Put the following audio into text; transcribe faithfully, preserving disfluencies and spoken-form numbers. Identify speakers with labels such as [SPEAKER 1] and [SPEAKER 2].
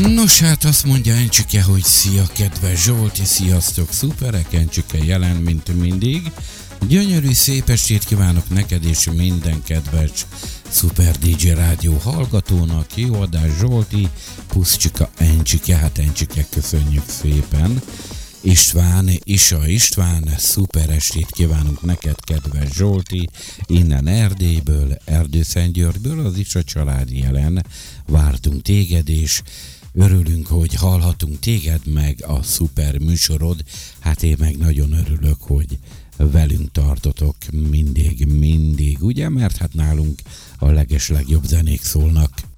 [SPEAKER 1] Nos, hát azt mondja Encsike, hogy szia kedves Zsolti, sziasztok, szuperek, Encsike jelen, mint mindig. Gyönyörű, szép estét kívánok neked és minden kedves Szuper dé dzsé Rádió hallgatónak. Jó adás Zsolti, Puszcsika, Encsike, hát Encsike, köszönjük szépen. István, Isa István, szuper estét kívánunk neked, kedves Zsolti, innen Erdélyből, Erdőszentgyörgyből, az Isa család jelen. Vártunk téged, és örülünk, hogy hallhatunk téged, meg a szuper műsorod. Hát én meg nagyon örülök, hogy velünk tartotok mindig, mindig, ugye? Mert hát nálunk a leges legjobb zenék szólnak.